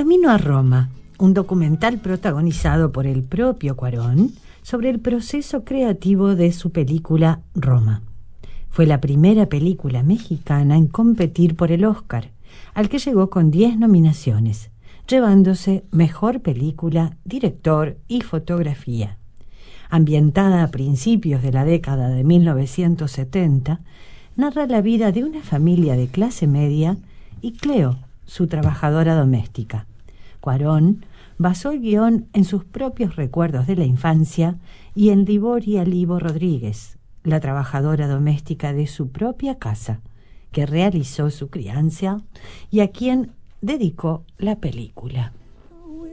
Camino a Roma, un documental protagonizado por el propio Cuarón sobre el proceso creativo de su película Roma. Fue la primera película mexicana en competir por el Oscar, al que llegó con 10 nominaciones, llevándose Mejor Película, Director y Fotografía. Ambientada a principios de la década de 1970, narra la vida de una familia de clase media y Cleo, su trabajadora doméstica. Cuarón basó el guión en sus propios recuerdos de la infancia y en Liboria Libo Rodríguez, la trabajadora doméstica de su propia casa, que realizó su crianza y a quien dedicó la película.